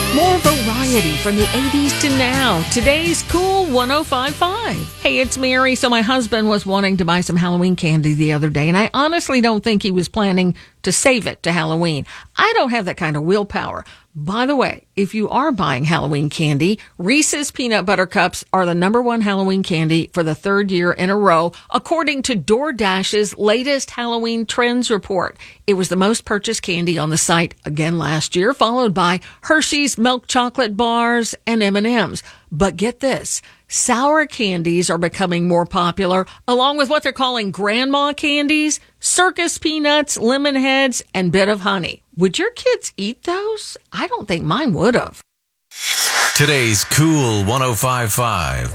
More variety from the 80s to now. Today's Cool 105.5. Hey, it's Mary. So my husband was wanting to buy some Halloween candy the other day, and I honestly don't think he was planning to save it to Halloween. I don't have that kind of willpower. By the way, if you are buying Halloween candy, Reese's Peanut Butter Cups are the #1 Halloween candy for the third year in a row, according to DoorDash's latest Halloween trends report. It was the most purchased candy on the site again last year, followed by Hershey's milk chocolate bars and M&M's. But get this, sour candies are becoming more popular, along with what they're calling grandma candies, circus peanuts, lemon heads, and bit of honey. Would your kids eat those? I don't think mine would have. Today's Cool 105.5.